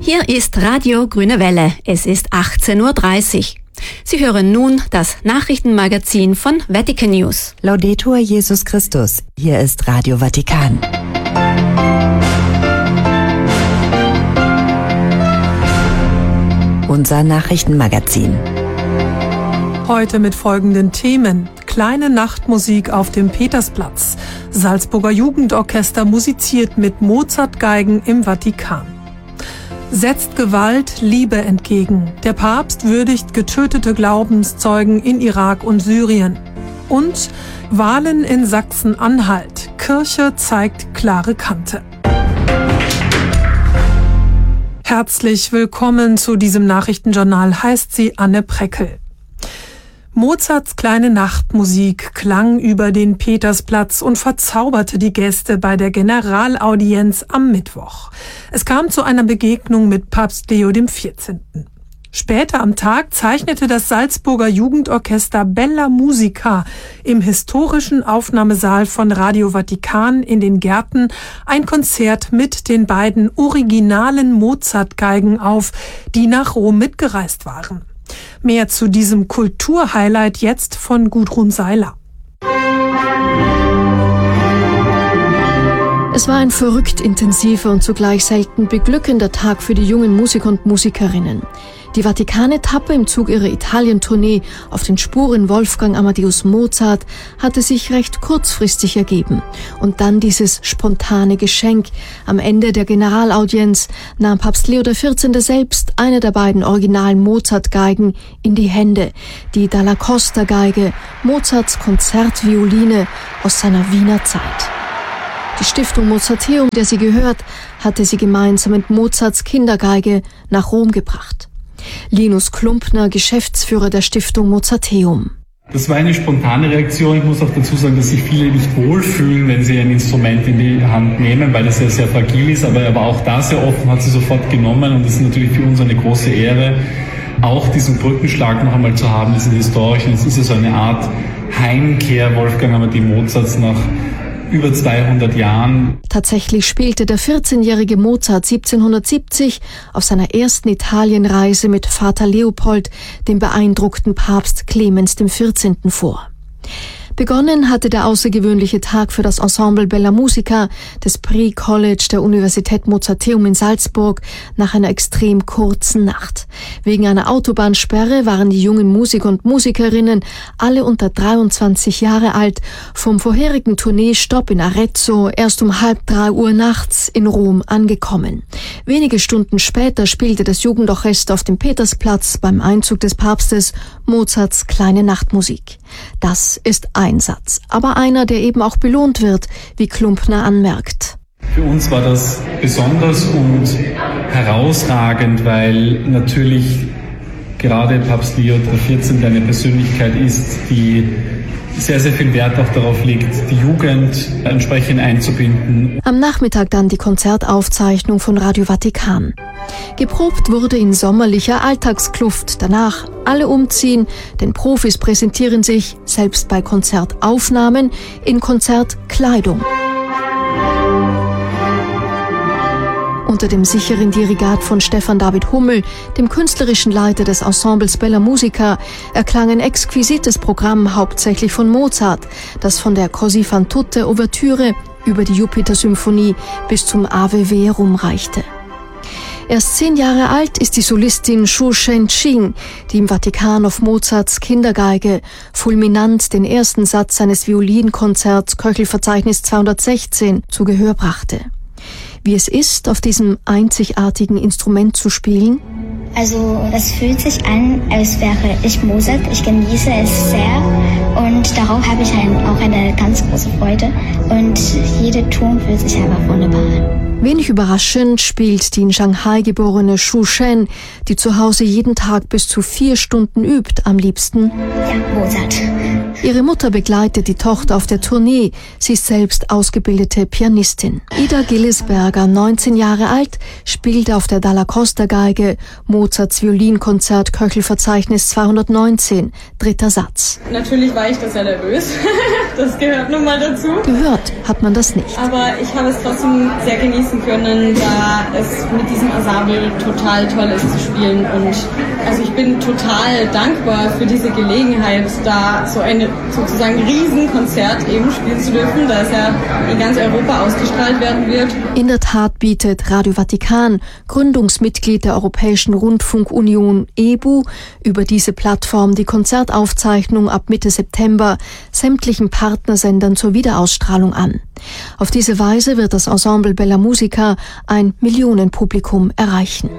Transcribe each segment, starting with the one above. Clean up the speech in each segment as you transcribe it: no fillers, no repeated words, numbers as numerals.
Hier ist Radio Grüne Welle. Es ist 18:30 Uhr. Sie hören nun das Nachrichtenmagazin von Vatican News. Laudetur Jesus Christus. Hier ist Radio Vatikan. Unser Nachrichtenmagazin. Heute mit folgenden Themen. Kleine Nachtmusik auf dem Petersplatz. Salzburger Jugendorchester musiziert mit Mozart-Geigen im Vatikan. Setzt Gewalt Liebe entgegen. Der Papst würdigt getötete Glaubenszeugen in Irak und Syrien. Und Wahlen in Sachsen-Anhalt. Kirche zeigt klare Kante. Herzlich willkommen zu diesem Nachrichtenjournal, heißt sie Anne Preckel. Mozarts kleine Nachtmusik klang über den Petersplatz und verzauberte die Gäste bei der Generalaudienz am Mittwoch. Es kam zu einer Begegnung mit Papst Leo XIV. Später am Tag zeichnete das Salzburger Jugendorchester Bella Musica im historischen Aufnahmesaal von Radio Vatikan in den Gärten ein Konzert mit den beiden originalen Mozart-Geigen auf, die nach Rom mitgereist waren. Mehr zu diesem Kulturhighlight jetzt von Gudrun Seiler. Es war ein verrückt intensiver und zugleich selten beglückender Tag für die jungen Musiker und Musikerinnen. Die Vatikan-Etappe im Zug ihrer Italien-Tournee auf den Spuren Wolfgang Amadeus Mozart hatte sich recht kurzfristig ergeben. Und dann dieses spontane Geschenk. Am Ende der Generalaudienz nahm Papst Leo XIV. Selbst eine der beiden originalen Mozart-Geigen in die Hände. Die Dalla Costa-Geige, Mozarts Konzertvioline aus seiner Wiener Zeit. Die Stiftung Mozarteum, der sie gehört, hatte sie gemeinsam mit Mozarts Kindergeige nach Rom gebracht. Linus Klumpner, Geschäftsführer der Stiftung Mozarteum. Das war eine spontane Reaktion. Ich muss auch dazu sagen, dass sich viele nicht wohlfühlen, wenn sie ein Instrument in die Hand nehmen, weil das ja sehr fragil ist. Aber er war auch da sehr offen, hat sie sofort genommen. Und das ist natürlich für uns eine große Ehre, auch diesen Brückenschlag noch einmal zu haben, diesen historischen. Es ist ja so eine Art Heimkehr Wolfgang Amadeus Mozarts nach über 200 Jahren. Tatsächlich spielte der 14-jährige Mozart 1770 auf seiner ersten Italienreise mit Vater Leopold dem beeindruckten Papst Clemens XIV. Vor. Begonnen hatte der außergewöhnliche Tag für das Ensemble Bella Musica des Pre-College der Universität Mozarteum in Salzburg nach einer extrem kurzen Nacht. Wegen einer Autobahnsperre waren die jungen Musiker und Musikerinnen, alle unter 23 Jahre alt, vom vorherigen Tourneestopp in Arezzo erst um 2:30 Uhr nachts in Rom angekommen. Wenige Stunden später spielte das Jugendorchester auf dem Petersplatz beim Einzug des Papstes Mozarts kleine Nachtmusik. Das ist Einsatz, aber einer, der eben auch belohnt wird, wie Klumpner anmerkt. Für uns war das besonders und herausragend, weil natürlich gerade Papst Leo XIV. Eine Persönlichkeit ist, die sehr, sehr viel Wert auch darauf legt, die Jugend entsprechend einzubinden. Am Nachmittag dann die Konzertaufzeichnung von Radio Vatikan. Geprobt wurde in sommerlicher Alltagskluft. Danach alle umziehen, denn Profis präsentieren sich, selbst bei Konzertaufnahmen, in Konzertkleidung. Unter dem sicheren Dirigat von Stefan David Hummel, dem künstlerischen Leiter des Ensembles Bella Musica, erklang ein exquisites Programm hauptsächlich von Mozart, das von der Così fan tutte Ouvertüre über die Jupiter-Symphonie bis zum Ave Verum reichte. Erst 10 Jahre alt ist die Solistin Xu Shenqing, die im Vatikan auf Mozarts Kindergeige fulminant den ersten Satz seines Violinkonzerts Köchelverzeichnis 216 zu Gehör brachte. Wie es ist, auf diesem einzigartigen Instrument zu spielen? Also es fühlt sich an, als wäre ich Mozart. Ich genieße es sehr und darauf habe ich auch eine ganz große Freude. Und jeder Ton fühlt sich einfach wunderbar an. Wenig überraschend spielt die in Shanghai geborene Xu Shen, die zu Hause jeden Tag bis zu 4 Stunden übt, am liebsten ja, Mozart. Ihre Mutter begleitet die Tochter auf der Tournee. Sie ist selbst ausgebildete Pianistin. Ida Gillesberger, 19 Jahre alt, spielte auf der Dalla Costa Geige Mozarts Violinkonzert Köchelverzeichnis 219, 3. Satz. Natürlich war ich da sehr nervös. Das gehört nun mal dazu. Gehört hat man das nicht. Aber ich habe es trotzdem sehr genießen können, da es mit diesem Ensemble total toll ist zu spielen. Und also ich bin total dankbar für diese Gelegenheit, da so ein sozusagen Riesenkonzert eben spielen zu dürfen, da es ja in ganz Europa ausgestrahlt werden wird. In der Tat bietet Radio Vatikan, Gründungsmitglied der Europäischen Rundfunkunion EBU, über diese Plattform die Konzertaufzeichnung ab Mitte September sämtlichen Partnersendern zur Wiederausstrahlung an. Auf diese Weise wird das Ensemble Bella Musica ein Millionenpublikum erreichen.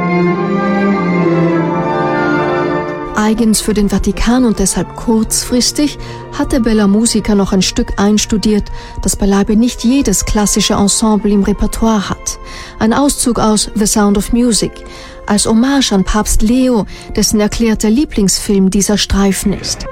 Eigens für den Vatikan und deshalb kurzfristig hatte Bella Musica noch ein Stück einstudiert, das beileibe nicht jedes klassische Ensemble im Repertoire hat. Ein Auszug aus The Sound of Music, als Hommage an Papst Leo, dessen erklärter Lieblingsfilm dieser Streifen ist.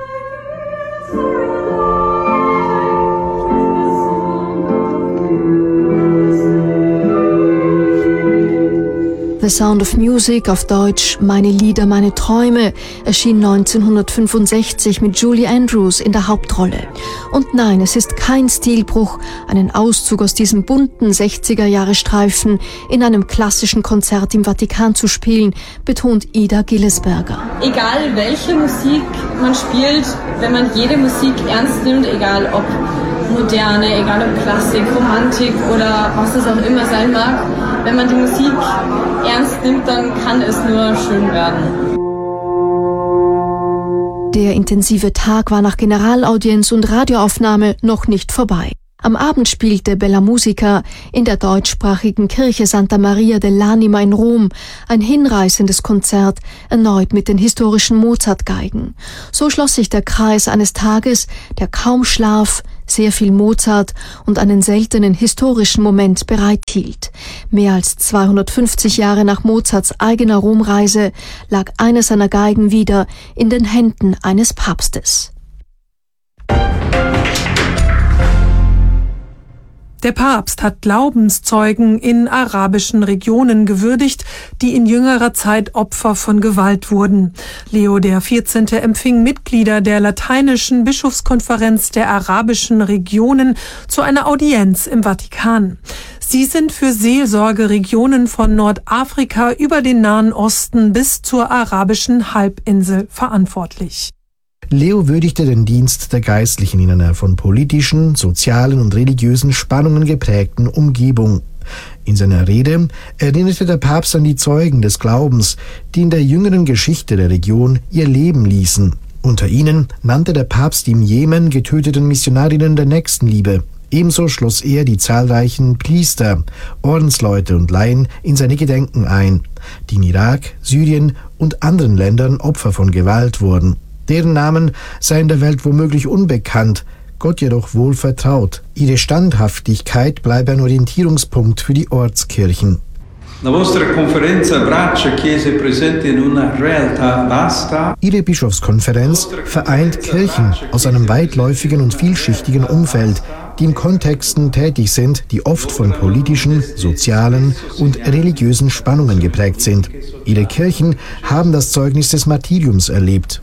The Sound of Music, auf Deutsch Meine Lieder, meine Träume, erschien 1965 mit Julie Andrews in der Hauptrolle. Und nein, es ist kein Stilbruch, einen Auszug aus diesem bunten 60er-Jahre-Streifen in einem klassischen Konzert im Vatikan zu spielen, betont Ida Gillesberger. Egal welche Musik man spielt, wenn man jede Musik ernst nimmt, egal ob Moderne, egal ob Klassik, Romantik oder was es auch immer sein mag, wenn man die Musik ernst nimmt, dann kann es nur schön werden. Der intensive Tag war nach Generalaudienz und Radioaufnahme noch nicht vorbei. Am Abend spielte Bella Musica in der deutschsprachigen Kirche Santa Maria dell'Anima in Rom ein hinreißendes Konzert, erneut mit den historischen Mozart-Geigen. So schloss sich der Kreis eines Tages, der kaum Schlaf, sehr viel Mozart und einen seltenen historischen Moment bereithielt. Mehr als 250 Jahre nach Mozarts eigener Romreise lag eine seiner Geigen wieder in den Händen eines Papstes. Der Papst hat Glaubenszeugen in arabischen Regionen gewürdigt, die in jüngerer Zeit Opfer von Gewalt wurden. Leo XIV. Empfing Mitglieder der lateinischen Bischofskonferenz der arabischen Regionen zu einer Audienz im Vatikan. Sie sind für Seelsorgeregionen von Nordafrika über den Nahen Osten bis zur arabischen Halbinsel verantwortlich. Leo würdigte den Dienst der Geistlichen in einer von politischen, sozialen und religiösen Spannungen geprägten Umgebung. In seiner Rede erinnerte der Papst an die Zeugen des Glaubens, die in der jüngeren Geschichte der Region ihr Leben ließen. Unter ihnen nannte der Papst die im Jemen getöteten Missionarinnen der Nächstenliebe. Ebenso schloss er die zahlreichen Priester, Ordensleute und Laien in seine Gedenken ein, die in Irak, Syrien und anderen Ländern Opfer von Gewalt wurden. Deren Namen seien der Welt womöglich unbekannt, Gott jedoch wohl vertraut. Ihre Standhaftigkeit bleibe ein Orientierungspunkt für die Ortskirchen. Ihre Bischofskonferenz vereint Kirchen aus einem weitläufigen und vielschichtigen Umfeld, die in Kontexten tätig sind, die oft von politischen, sozialen und religiösen Spannungen geprägt sind. Ihre Kirchen haben das Zeugnis des Martyriums erlebt.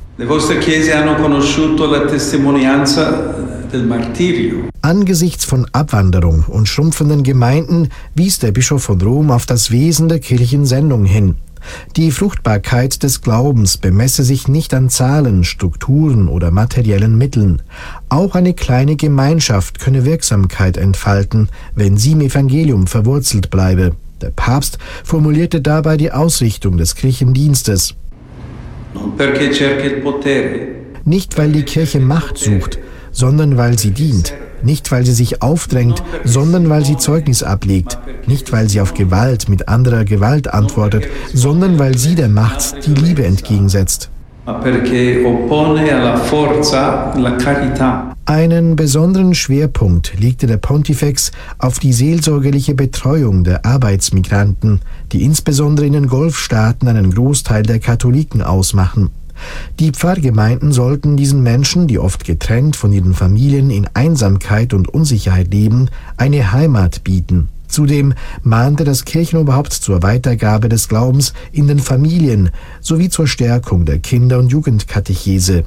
Angesichts von Abwanderung und schrumpfenden Gemeinden wies der Bischof von Rom auf das Wesen der Kirchensendung hin. Die Fruchtbarkeit des Glaubens bemesse sich nicht an Zahlen, Strukturen oder materiellen Mitteln. Auch eine kleine Gemeinschaft könne Wirksamkeit entfalten, wenn sie im Evangelium verwurzelt bleibe. Der Papst formulierte dabei die Ausrichtung des Kirchendienstes. Nicht, weil die Kirche Macht sucht, sondern weil sie dient. Nicht, weil sie sich aufdrängt, sondern weil sie Zeugnis ablegt. Nicht, weil sie auf Gewalt mit anderer Gewalt antwortet, sondern weil sie der Macht die Liebe entgegensetzt. Einen besonderen Schwerpunkt legte der Pontifex auf die seelsorgerliche Betreuung der Arbeitsmigranten, die insbesondere in den Golfstaaten einen Großteil der Katholiken ausmachen. Die Pfarrgemeinden sollten diesen Menschen, die oft getrennt von ihren Familien in Einsamkeit und Unsicherheit leben, eine Heimat bieten. Zudem mahnte das Kirchenoberhaupt zur Weitergabe des Glaubens in den Familien sowie zur Stärkung der Kinder- und Jugendkatechese.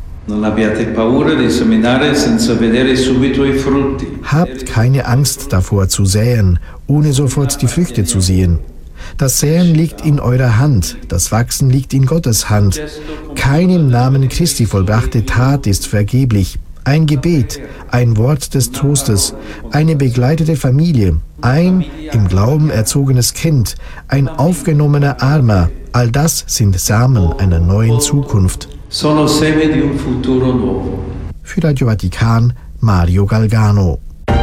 Habt keine Angst davor zu säen, ohne sofort die Früchte zu sehen. Das Säen liegt in eurer Hand, das Wachsen liegt in Gottes Hand. Keine im Namen Christi vollbrachte Tat ist vergeblich. Ein Gebet, ein Wort des Trostes, eine begleitete Familie, ein im Glauben erzogenes Kind, ein aufgenommener Armer, all das sind Samen einer neuen Zukunft. Für Radio Vatikan, Mario Galgano.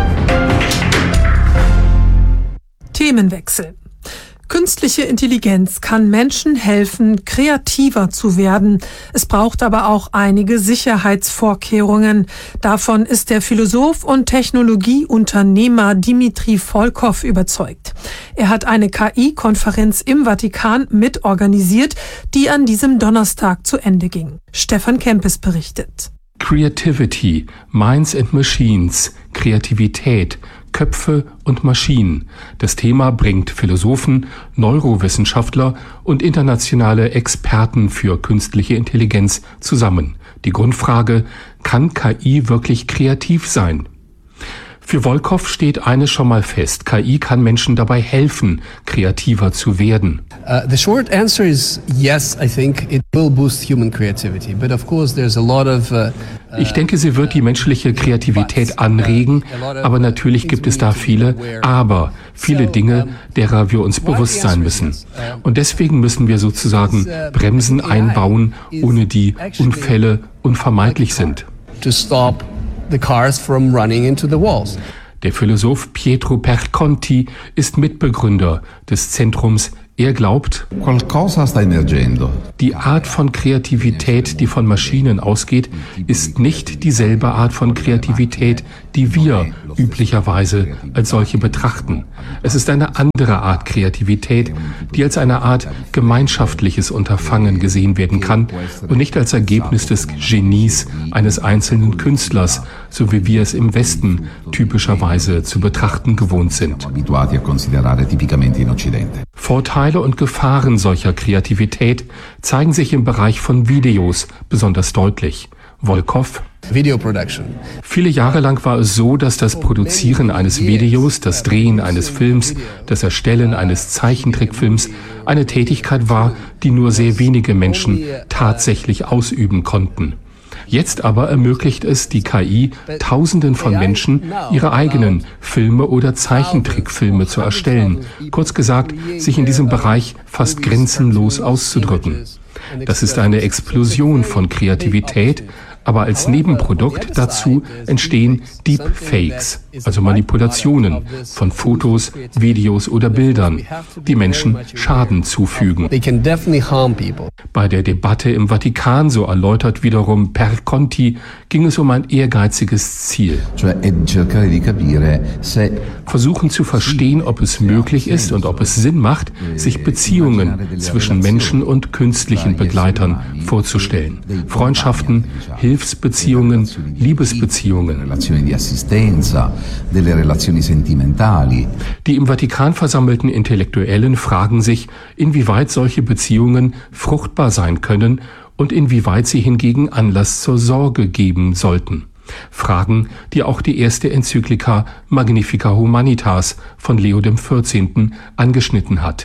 Themenwechsel. Künstliche Intelligenz kann Menschen helfen, kreativer zu werden. Es braucht aber auch einige Sicherheitsvorkehrungen. Davon ist der Philosoph und Technologieunternehmer Dmitri Volkow überzeugt. Er hat eine KI-Konferenz im Vatikan mitorganisiert, die an diesem Donnerstag zu Ende ging. Stefan Kempes berichtet. Creativity, Minds and Machines, Kreativität, Köpfe und Maschinen. Das Thema bringt Philosophen, Neurowissenschaftler und internationale Experten für künstliche Intelligenz zusammen. Die Grundfrage: Kann KI wirklich kreativ sein? Für Volkow steht eines schon mal fest: KI kann Menschen dabei helfen, kreativer zu werden. The short answer is yes, I think it will boost human creativity, but of course there's a lot of Ich denke, sie wird die menschliche Kreativität anregen, aber natürlich gibt es da viele Dinge, derer wir uns bewusst sein müssen. Und deswegen müssen wir sozusagen Bremsen einbauen, ohne die Unfälle unvermeidlich sind. To stop the cars from running into the walls. Der Philosoph Pietro Perconti ist Mitbegründer des Zentrums. Er glaubt, die Art von Kreativität, die von Maschinen ausgeht, ist nicht dieselbe Art von Kreativität, die wir üblicherweise als solche betrachten. Es ist eine andere Art Kreativität, die als eine Art gemeinschaftliches Unterfangen gesehen werden kann und nicht als Ergebnis des Genies eines einzelnen Künstlers, so wie wir es im Westen typischerweise zu betrachten gewohnt sind. Vorteile und Gefahren solcher Kreativität zeigen sich im Bereich von Videos besonders deutlich. Volkow: Video production. Viele Jahre lang war es so, dass das Produzieren eines Videos, das Drehen eines Films, das Erstellen eines Zeichentrickfilms eine Tätigkeit war, die nur sehr wenige Menschen tatsächlich ausüben konnten. Jetzt aber ermöglicht es die KI, Tausenden von Menschen ihre eigenen Filme oder Zeichentrickfilme zu erstellen. Kurz gesagt, sich in diesem Bereich fast grenzenlos auszudrücken. Das ist eine Explosion von Kreativität, aber als Nebenprodukt dazu entstehen Deepfakes, also Manipulationen von Fotos, Videos oder Bildern, die Menschen Schaden zufügen. Bei der Debatte im Vatikan, so erläutert wiederum Perconti, ging es um ein ehrgeiziges Ziel. Versuchen zu verstehen, ob es möglich ist und ob es Sinn macht, sich Beziehungen zwischen Menschen und künstlichen Begleitern vorzustellen. Freundschaften, Hilfsbeziehungen, Liebesbeziehungen. Die im Vatikan versammelten Intellektuellen fragen sich, inwieweit solche Beziehungen fruchtbar sein können und inwieweit sie hingegen Anlass zur Sorge geben sollten. Fragen, die auch die erste Enzyklika Magnificat Humanitas von Leo XIV. Angeschnitten hat.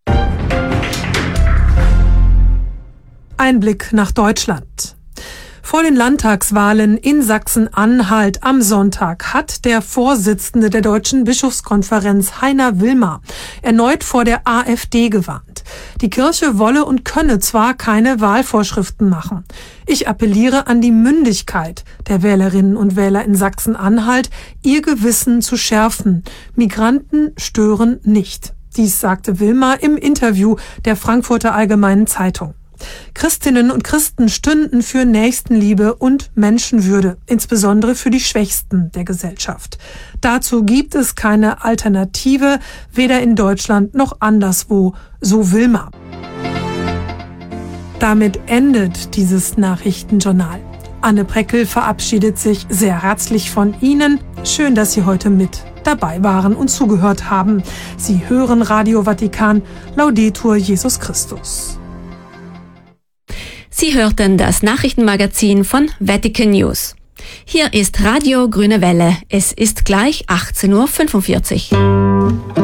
Ein Blick nach Deutschland. Vor den Landtagswahlen in Sachsen-Anhalt am Sonntag hat der Vorsitzende der Deutschen Bischofskonferenz, Heiner Wilmer, erneut vor der AfD gewarnt. Die Kirche wolle und könne zwar keine Wahlvorschriften machen. Ich appelliere an die Mündigkeit der Wählerinnen und Wähler in Sachsen-Anhalt, ihr Gewissen zu schärfen. Migranten stören nicht. Dies sagte Wilmer im Interview der Frankfurter Allgemeinen Zeitung. Christinnen und Christen stünden für Nächstenliebe und Menschenwürde, insbesondere für die Schwächsten der Gesellschaft. Dazu gibt es keine Alternative, weder in Deutschland noch anderswo, so Wilmer. Damit endet dieses Nachrichtenjournal. Anne Preckel verabschiedet sich sehr herzlich von Ihnen. Schön, dass Sie heute mit dabei waren und zugehört haben. Sie hören Radio Vatikan, Laudetur Jesus Christus. Sie hörten das Nachrichtenmagazin von Vatican News. Hier ist Radio Grüne Welle. Es ist gleich 18:45 Uhr.